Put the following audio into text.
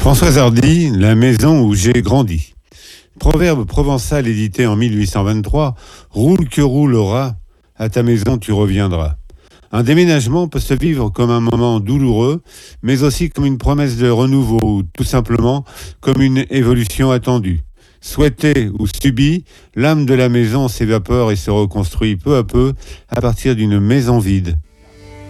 Françoise Hardy, la maison où j'ai grandi. Proverbe provençal édité en 1823, roule que roule aura, à ta maison tu reviendras. Un déménagement peut se vivre comme un moment douloureux, mais aussi comme une promesse de renouveau, ou tout simplement comme une évolution attendue. Souhaitée ou subie, l'âme de la maison s'évapore et se reconstruit peu à peu à partir d'une maison vide.